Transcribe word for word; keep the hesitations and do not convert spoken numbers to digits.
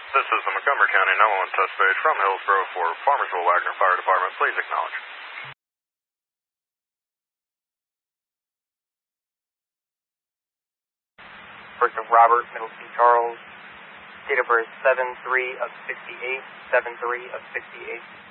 This is the Montgomery County nine one one suspect from Hillsborough for Farmersville Wagner Fire Department. Please acknowledge. Birth of Robert, middle C. Charles. Date of birth seven three of sixty-eight, seven three of sixty-eight.